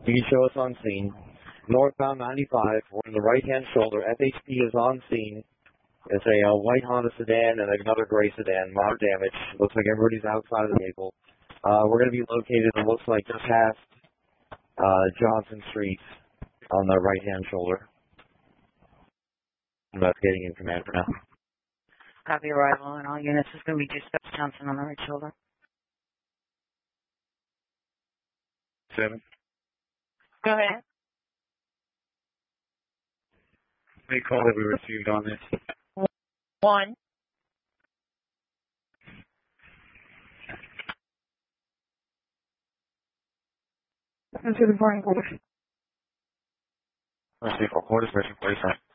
You can show us on scene. Northbound 95, we're in the right-hand shoulder. FHP is on scene. It's a white Honda sedan and another gray sedan, moderate damage. Looks like everybody's outside of the vehicle. We're going to be located, it looks like, just past Johnson Street on the right-hand shoulder. Investigating in command for now. Copy arrival and all units. It's going to be just past Johnson on the right shoulder. 7. Go ahead. Any call that we received on this? 1. Let's see the morning quarters. Let's see for quarters version 47.